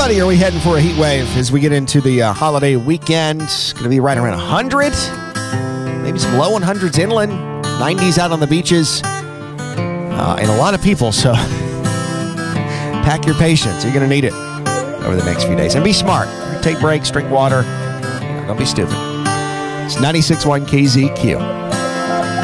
buddy, are we heading for a heat wave as we get into the holiday weekend? It's going to be right around 100. Maybe some low 100s inland. 90s out on the beaches. And a lot of people, so pack your patience. You're going to need it over the next few days. And be smart. Take breaks, drink water. Don't be stupid. It's 96.1 KZQ.